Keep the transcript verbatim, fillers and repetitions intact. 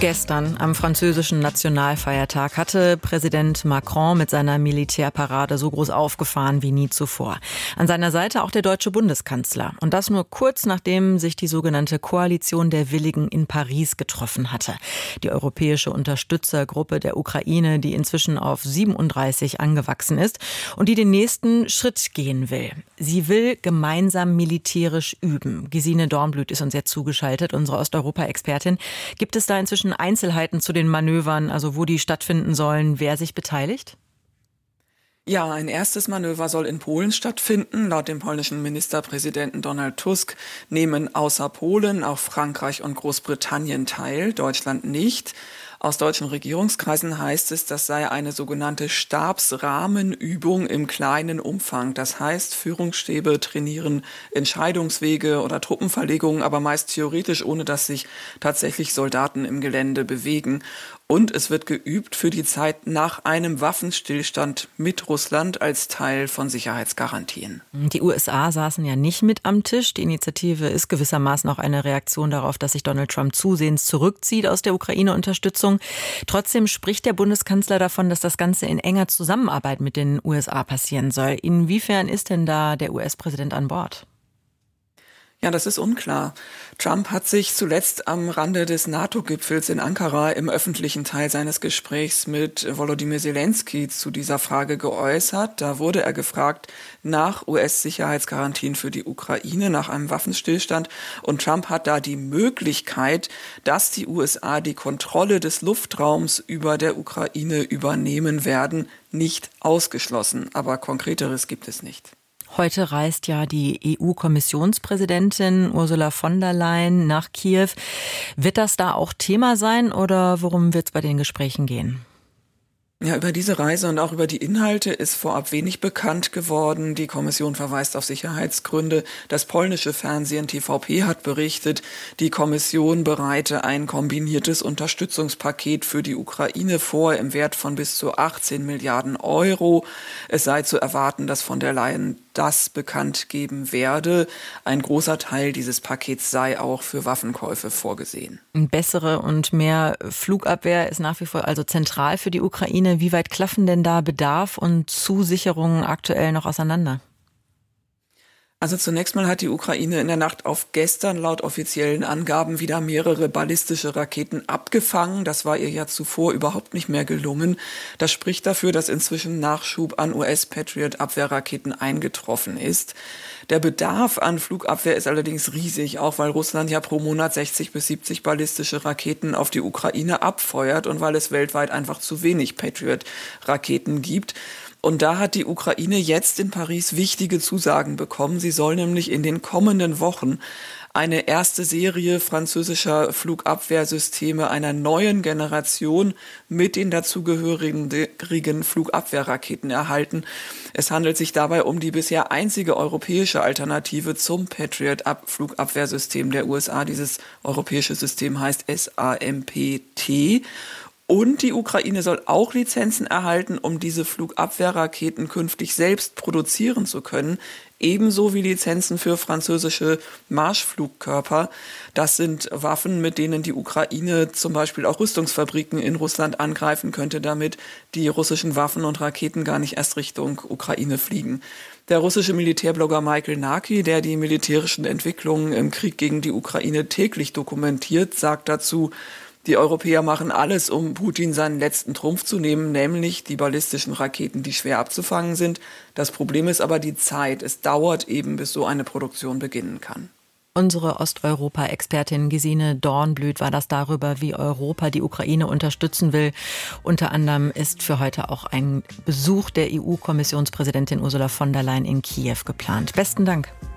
Gestern, am französischen Nationalfeiertag, hatte Präsident Macron mit seiner Militärparade so groß aufgefahren wie nie zuvor. An seiner Seite auch der deutsche Bundeskanzler. Und das nur kurz nachdem sich die sogenannte Koalition der Willigen in Paris getroffen hatte. Die europäische Unterstützergruppe der Ukraine, die inzwischen auf siebenunddreißig angewachsen ist und die den nächsten Schritt gehen will. Sie will gemeinsam militärisch üben. Gesine Dornblüt ist uns jetzt zugeschaltet, unsere Osteuropa-Expertin. Gibt es da inzwischen Einzelheiten zu den Manövern, also wo die stattfinden sollen, wer sich beteiligt? Ja, ein erstes Manöver soll in Polen stattfinden. Laut dem polnischen Ministerpräsidenten Donald Tusk nehmen außer Polen auch Frankreich und Großbritannien teil, Deutschland nicht. Aus deutschen Regierungskreisen heißt es, das sei eine sogenannte Stabsrahmenübung im kleinen Umfang. Das heißt, Führungsstäbe trainieren Entscheidungswege oder Truppenverlegungen, aber meist theoretisch, ohne dass sich tatsächlich Soldaten im Gelände bewegen. Und es wird geübt für die Zeit nach einem Waffenstillstand mit Russland als Teil von Sicherheitsgarantien. Die U S A saßen ja nicht mit am Tisch. Die Initiative ist gewissermaßen auch eine Reaktion darauf, dass sich Donald Trump zusehends zurückzieht aus der Ukraine-Unterstützung. Trotzdem spricht der Bundeskanzler davon, dass das Ganze in enger Zusammenarbeit mit den U S A passieren soll. Inwiefern ist denn da der U S-Präsident an Bord? Ja, das ist unklar. Trump hat sich zuletzt am Rande des NATO-Gipfels in Ankara im öffentlichen Teil seines Gesprächs mit Volodymyr Zelensky zu dieser Frage geäußert. Da wurde er gefragt nach U S-Sicherheitsgarantien für die Ukraine, nach einem Waffenstillstand. Und Trump hat da die Möglichkeit, dass die U S A die Kontrolle des Luftraums über der Ukraine übernehmen werden, nicht ausgeschlossen. Aber Konkreteres gibt es nicht. Heute reist ja die E U-Kommissionspräsidentin Ursula von der Leyen nach Kiew. Wird das da auch Thema sein oder worum wird es bei den Gesprächen gehen? Ja, über diese Reise und auch über die Inhalte ist vorab wenig bekannt geworden. Die Kommission verweist auf Sicherheitsgründe. Das polnische Fernsehen T V P hat berichtet, die Kommission bereite ein kombiniertes Unterstützungspaket für die Ukraine vor im Wert von bis zu achtzehn Milliarden Euro. Es sei zu erwarten, dass von der Leyen das bekannt geben werde. Ein großer Teil dieses Pakets sei auch für Waffenkäufe vorgesehen. Bessere und mehr Flugabwehr ist nach wie vor also zentral für die Ukraine. Wie weit klaffen denn da Bedarf und Zusicherungen aktuell noch auseinander? Also zunächst mal hat die Ukraine in der Nacht auf gestern laut offiziellen Angaben wieder mehrere ballistische Raketen abgefangen. Das war ihr ja zuvor überhaupt nicht mehr gelungen. Das spricht dafür, dass inzwischen Nachschub an U S-Patriot-Abwehrraketen eingetroffen ist. Der Bedarf an Flugabwehr ist allerdings riesig, auch weil Russland ja pro Monat sechzig bis siebzig ballistische Raketen auf die Ukraine abfeuert und weil es weltweit einfach zu wenig Patriot-Raketen gibt. Und da hat die Ukraine jetzt in Paris wichtige Zusagen bekommen. Sie soll nämlich in den kommenden Wochen eine erste Serie französischer Flugabwehrsysteme einer neuen Generation mit den dazugehörigen Flugabwehrraketen erhalten. Es handelt sich dabei um die bisher einzige europäische Alternative zum Patriot-Flugabwehrsystem der U S A. Dieses europäische System heißt S A M P T. Und die Ukraine soll auch Lizenzen erhalten, um diese Flugabwehrraketen künftig selbst produzieren zu können. Ebenso wie Lizenzen für französische Marschflugkörper. Das sind Waffen, mit denen die Ukraine zum Beispiel auch Rüstungsfabriken in Russland angreifen könnte, damit die russischen Waffen und Raketen gar nicht erst Richtung Ukraine fliegen. Der russische Militärblogger Michael Naki, der die militärischen Entwicklungen im Krieg gegen die Ukraine täglich dokumentiert, sagt dazu: Die Europäer machen alles, um Putin seinen letzten Trumpf zu nehmen, nämlich die ballistischen Raketen, die schwer abzufangen sind. Das Problem ist aber die Zeit. Es dauert eben, bis so eine Produktion beginnen kann. Unsere Osteuropa-Expertin Gesine Dornblüt war das darüber, wie Europa die Ukraine unterstützen will. Unter anderem ist für heute auch ein Besuch der E U-Kommissionspräsidentin Ursula von der Leyen in Kiew geplant. Besten Dank.